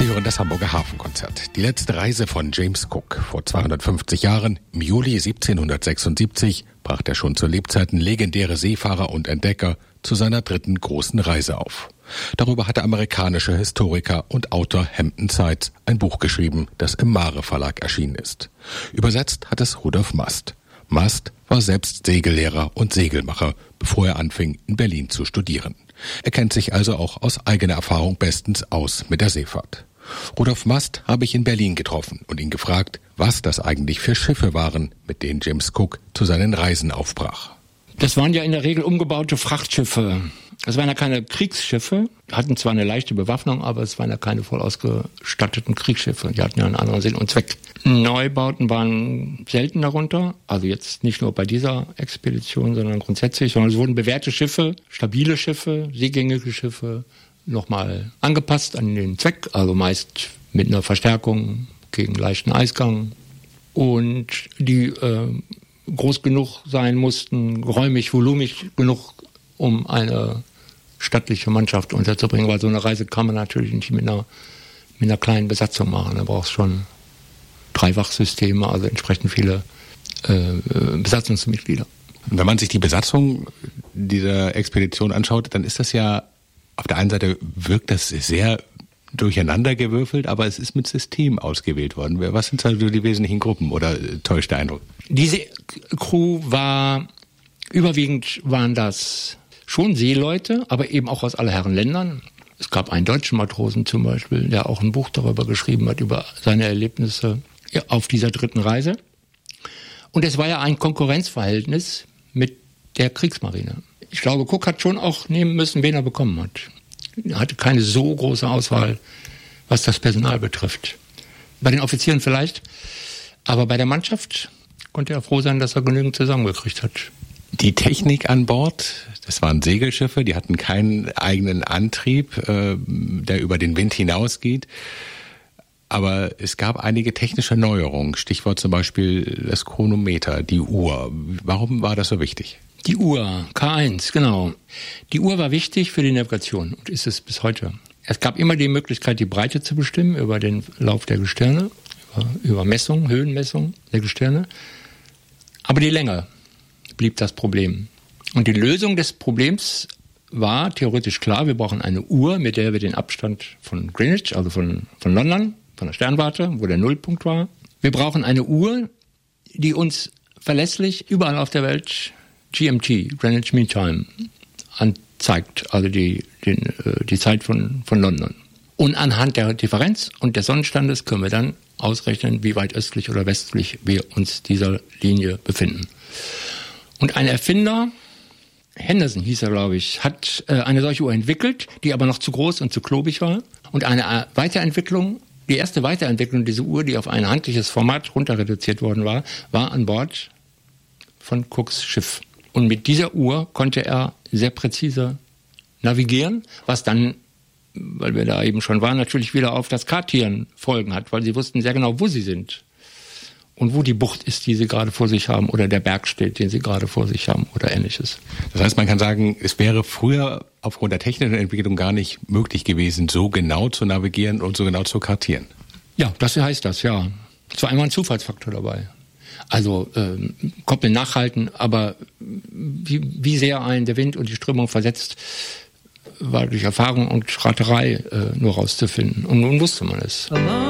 Sie hören das Hamburger Hafenkonzert. Die letzte Reise von James Cook. Vor 250 Jahren, im Juli 1776, brach der schon zu Lebzeiten legendäre Seefahrer und Entdecker zu seiner dritten großen Reise auf. Darüber hat der amerikanische Historiker und Autor Hampton Sides ein Buch geschrieben, das im Mare Verlag erschienen ist. Übersetzt hat es Rudolf Mast. Mast war selbst Segellehrer und Segelmacher, bevor er anfing, in Berlin zu studieren. Er kennt sich also auch aus eigener Erfahrung bestens aus mit der Seefahrt. Rudolf Mast habe ich in Berlin getroffen und ihn gefragt, was das eigentlich für Schiffe waren, mit denen James Cook zu seinen Reisen aufbrach. Das waren ja in der Regel umgebaute Frachtschiffe. Es waren ja keine Kriegsschiffe, hatten zwar eine leichte Bewaffnung, aber es waren ja keine voll ausgestatteten Kriegsschiffe. Die hatten ja einen anderen Sinn und Zweck. Neubauten waren selten darunter, also jetzt nicht nur bei dieser Expedition, sondern grundsätzlich, sondern es wurden bewährte Schiffe, stabile Schiffe, seegängige Schiffe nochmal angepasst an den Zweck, also meist mit einer Verstärkung gegen leichten Eisgang und die groß genug sein mussten, räumig, volumig genug, um eine stattliche Mannschaft unterzubringen, weil so eine Reise kann man natürlich nicht mit einer kleinen Besatzung machen. Da brauchst schon 3 Wachsysteme, also entsprechend viele Besatzungsmitglieder. Wenn man sich die Besatzung dieser Expedition anschaut, dann ist das ja, auf der einen Seite wirkt das sehr durcheinandergewürfelt, aber es ist mit System ausgewählt worden. Was sind also die wesentlichen Gruppen oder täuscht der Eindruck? Diese Crew überwiegend waren das schon Seeleute, aber eben auch aus aller Herren Ländern. Es gab einen deutschen Matrosen zum Beispiel, der auch ein Buch darüber geschrieben hat, über seine Erlebnisse auf dieser dritten Reise. Und es war ja ein Konkurrenzverhältnis mit der Kriegsmarine. Ich glaube, Cook hat schon auch nehmen müssen, wen er bekommen hat. Er hatte keine so große Auswahl, was das Personal betrifft. Bei den Offizieren vielleicht, aber bei der Mannschaft konnte er froh sein, dass er genügend zusammengekriegt hat. Die Technik an Bord, das waren Segelschiffe, die hatten keinen eigenen Antrieb, der über den Wind hinausgeht. Aber es gab einige technische Neuerungen, Stichwort zum Beispiel das Chronometer, die Uhr. Warum war das so wichtig? Die Uhr, K1, genau. Die Uhr war wichtig für die Navigation und ist es bis heute. Es gab immer die Möglichkeit, die Breite zu bestimmen über den Lauf der Gestirne, über Messungen, Höhenmessungen der Gestirne. Aber die Länge blieb das Problem. Und die Lösung des Problems war theoretisch klar, wir brauchen eine Uhr, mit der wir den Abstand von Greenwich, also von London, von der Sternwarte, wo der Nullpunkt war. Wir brauchen eine Uhr, die uns verlässlich überall auf der Welt GMT, Greenwich Mean Time, anzeigt, also die Zeit von London. Und anhand der Differenz und des Sonnenstandes können wir dann ausrechnen, wie weit östlich oder westlich wir uns dieser Linie befinden. Und ein Erfinder, Henderson hieß er, glaube ich, hat eine solche Uhr entwickelt, die aber noch zu groß und zu klobig war. Und eine Weiterentwicklung, die erste Weiterentwicklung dieser Uhr, die auf ein handliches Format runter reduziert worden war, war an Bord von Cooks Schiff. Und mit dieser Uhr konnte er sehr präzise navigieren, was dann, weil wir da eben schon waren, natürlich wieder auf das Kartieren Folgen hat, weil sie wussten sehr genau, wo sie sind und wo die Bucht ist, die sie gerade vor sich haben oder der Berg steht, den sie gerade vor sich haben oder Ähnliches. Das heißt, man kann sagen, es wäre früher aufgrund der technischen Entwicklung gar nicht möglich gewesen, so genau zu navigieren und so genau zu kartieren. Ja, das heißt das, ja. Es war einmal ein Zufallsfaktor dabei. Also koppeln, nachhalten, aber wie sehr einen der Wind und die Strömung versetzt, war durch Erfahrung und Raterei nur rauszufinden. Und nun wusste man es.